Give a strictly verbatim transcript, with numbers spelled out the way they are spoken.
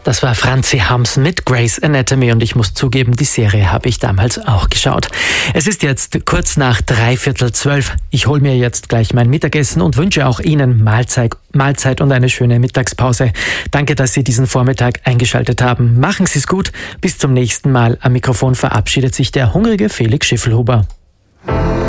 Das war Franzi Harms mit Grey's Anatomy und ich muss zugeben, die Serie habe ich damals auch geschaut. Es ist jetzt kurz nach dreiviertel zwölf. Ich hole mir jetzt gleich mein Mittagessen und wünsche auch Ihnen Mahlzeit, Mahlzeit und eine schöne Mittagspause. Danke, dass Sie diesen Vormittag eingeschaltet haben. Machen Sie es gut. Bis zum nächsten Mal. Am Mikrofon verabschiedet sich der hungrige Felix Schiffelhuber.